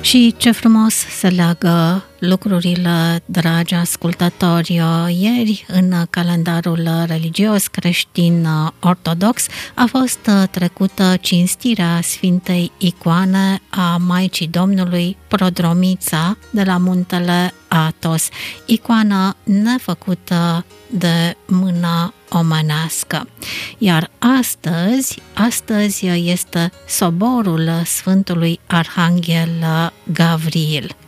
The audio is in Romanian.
Și ce frumos se leagă lucrurile, dragi ascultători. Ieri, în calendarul religios creștin ortodox, a fost trecută cinstirea Sfintei Icoane a Maicii Domnului, Prodromița, de la muntele Athos, icoana nefăcută de mâna omenească. Iar astăzi este soborul Sfântului Arhanghel Gavril.